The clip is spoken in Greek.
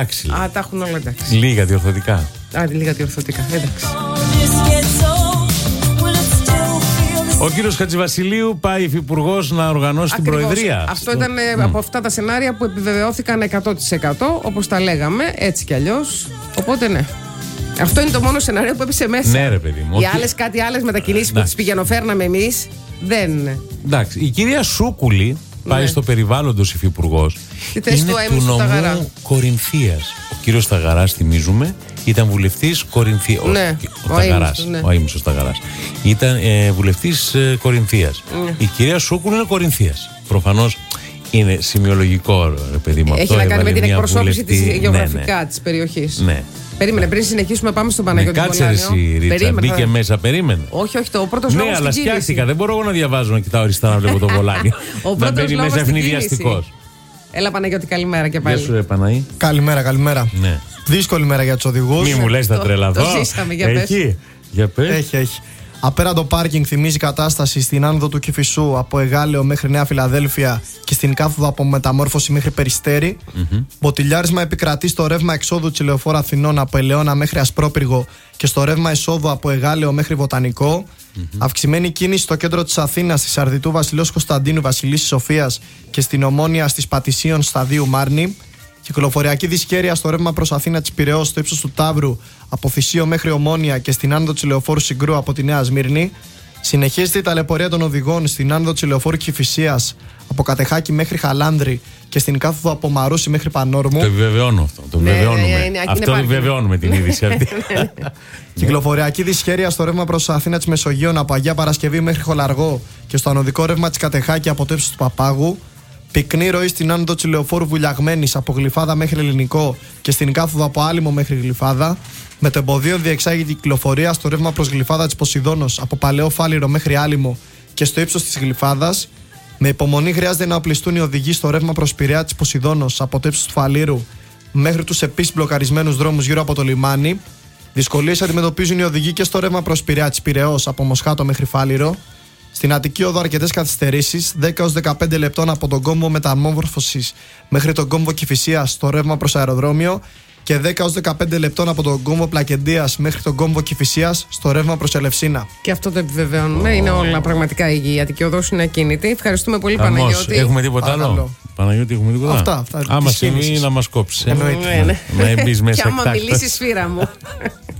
εντάξει. Α, τα έχουν όλα εντάξει. Λίγα διορθωτικά. Α, λίγα διορθωτικά. Εντάξει. Ο κύριος Χατζηβασιλείου πάει υφυπουργός να οργανώσει την Προεδρία. Αυτό ήταν από αυτά τα σενάρια που επιβεβαιώθηκαν 100%, όπως τα λέγαμε, έτσι κι αλλιώς. Οπότε ναι. Αυτό είναι το μόνο σενάριο που έπεσε μέσα. Ναι, ρε παιδί μου. Οι κάτι άλλες μετακινήσεις που τις πηγαινοφέρναμε εμείς δεν. Εντάξει. Η κυρία Σούκουλη πάει στο περιβάλλοντος υφυπουργός. Είναι του νομού Κορινθίας. Ο κύριος Σταγαράς, θυμίζουμε, ήταν βουλευτής Κορινθίας. Ναι, ο Αΐμους ο Σταγαράς. Ήταν βουλευτής Κορινθίας. Η κυρία Σούκουλη είναι Κορινθίας. Προφανώς είναι σημειολογικό, ρε παιδί μου. Έχει να κάνει με την εκπροσώπηση της γεωγραφικά της περιοχής. Ναι. Περίμενε, πριν συνεχίσουμε, πάμε στον Παναγιώτη Κάτσε εσύ, Ρίτσα, μπήκε μέσα, περίμενε. Όχι, το πρώτος λόγος. Ναι, αλλά σκιάστηκα, δεν μπορώ εγώ να διαβάζω, να κοιτάω αριστερά να βλέπω το βολάνιο. Να μπαίνει μέσα ευνηδιαστικός. Έλα, Παναγιώτη, καλημέρα και πάλι. Γεια σου, Παναγί. Καλημέρα. Ναι. Δύσκολη μέρα για τους οδηγούς. Μη μου λες τα τρελαθώ. Το ζήσαμε, για πες. Για πες. Έχει. Απέραντο πάρκινγκ θυμίζει κατάσταση στην άνοδο του Κηφισού από Εγάλεο μέχρι Νέα Φιλαδέλφια και στην κάθοδο από Μεταμόρφωση μέχρι Περιστέρι. Μποτιλιάρισμα επικρατεί στο ρεύμα εξόδου της Λεωφόρου Αθηνών από Ελαιώνα μέχρι Ασπρόπυργο και στο ρεύμα εισόδου από Εγάλεο μέχρι Βοτανικό. Αυξημένη κίνηση στο κέντρο της Αθήνας, στη Σαρδιτού Βασιλέως Κωνσταντίνου, Βασιλίσσης Σοφίας και στην Ομόνια στις Πατησίων Σταδίου Μάρνη. Κυκλοφοριακή δυσχέρεια στο ρεύμα προς Αθήνα της Πειραιώς στο ύψος του Ταύρου από Θησίο μέχρι Ομόνια και στην άνοδο της Λεωφόρου Συγκρού από τη Νέα Σμύρνη. Συνεχίζεται η ταλαιπωρία των οδηγών στην άνοδο της Λεωφόρου Κηφισίας από Κατεχάκη μέχρι Χαλάνδρη και στην κάθοδο από Μαρούσι μέχρι Πανόρμου. Το επιβεβαιώνω αυτό. Το επιβεβαιώνουμε την είδηση αυτή. Κυκλοφοριακή δυσχέρεια στο ρεύμα προς Αθήνα της Μεσογείων από Αγία Παρασκευή μέχρι Χολαργό και στο ανωδικό ρεύμα της Κατεχάκη από το ύψος του Παπάγου. Πυκνή ροή στην άνοδο της Λεωφόρου Βουλιαγμένης από Γλυφάδα μέχρι Ελληνικό και στην κάθοδο από Άλυμο μέχρι Γλυφάδα. Με το εμποδίο διεξάγεται η κυκλοφορία στο ρεύμα προς Γλυφάδα της Ποσειδώνος από Παλαιό Φάληρο μέχρι Άλυμο και στο ύψος της Γλυφάδας. Με υπομονή χρειάζεται να οπλιστούν οι οδηγοί στο ρεύμα προς Πειραιά της Ποσειδώνος από το ύψος του Φαλήρου μέχρι τους επίσης μπλοκαρισμένους δρόμους γύρω από το λιμάνι. Δυσκολίες αντιμετωπίζουν οι οδηγοί και στο ρεύμα προς Πειραιά της Πειραιώς από Μοσχάτο μέχρι Φάληρο. Στην Αττική Οδό αρκετές καθυστερήσεις, 10-15 λεπτών από τον κόμβο Μεταμόρφωσης μέχρι τον κόμβο Κηφισίας στο ρεύμα προς αεροδρόμιο και 10-15 λεπτών από τον κόμβο Πλακεντίας μέχρι τον κόμβο Κηφισίας στο ρεύμα προς Ελευσίνα. Και αυτό το επιβεβαιώνουμε. Είναι όλα πραγματικά η Αττική Οδός είναι ακίνητη. Ευχαριστούμε πολύ, Παναγιώτη. Έχουμε τίποτα άλλο? Παναγιώτη, έχουμε τίποτα? Αυτά. Άμα συμβεί να μας κόψεις. Ναι. Να μπεις μέσα. Και άμα μιλήσει σφύρα μου.